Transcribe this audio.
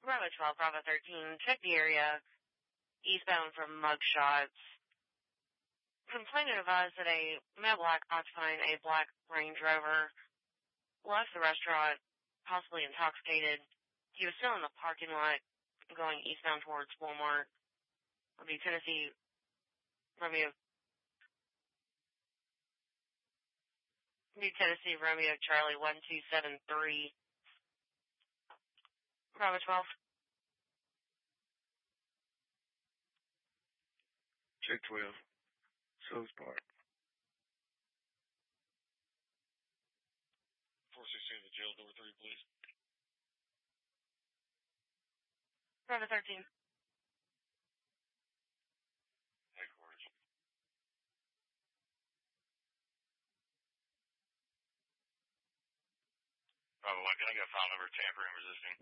Bravo 12, Bravo 13, check the area eastbound from Mugshots. Complainant advised that a male black occupying a black Range Rover left the restaurant, possibly intoxicated. He was still in the parking lot going eastbound towards Walmart. It'll be Tennessee Romeo Charlie 1273. Bravo 12. Check 12. South Park. 416 to jail, door 3, please. Bravo 13. Headquarters. Bravo 1, can I get a file number tampering resisting?